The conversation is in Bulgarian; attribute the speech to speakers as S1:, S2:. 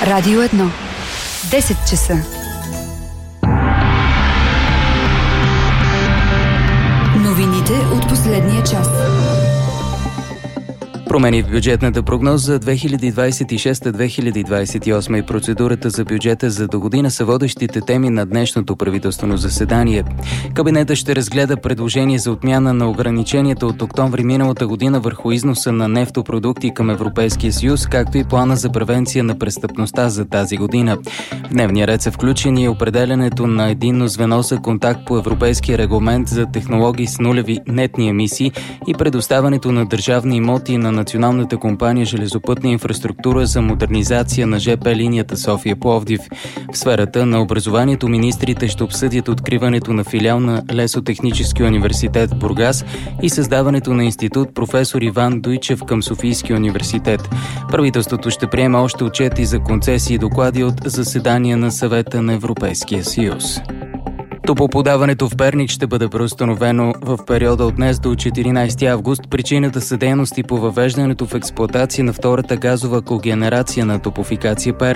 S1: Радио 1. 10 часа. Новините от последния час.
S2: Промени в бюджетната прогноза за 2026-2028 и процедурата за бюджета за догодина са водещите теми на днешното правителствено заседание. Кабинетът ще разгледа предложение за отмяна на ограниченията от октомври миналата година върху износа на нефтопродукти към Европейския съюз, както и плана за превенция на престъпността за тази година. В дневния ред са включени определянето на единно звено за контакт по Европейския регламент за технологии с нулеви нетни емисии и предоставянето на държавни имоти на Националната компания железопътна инфраструктура за модернизация на ЖП линията София-Пловдив. В сферата на образованието министрите ще обсъдят откриването на филиал на Лесотехническия университет в Бургас и създаването на институт професор Иван Дуйчев към Софийския университет. Правителството ще приеме още отчети за концесии и доклади от заседания на Съвета на Европейския съюз. Топлоподаването в Перник ще бъде преустановено в периода от днес до 14 август. Причината са дейности по въвеждането в експлоатация на втората газова когенерация на Топлофикация Перник.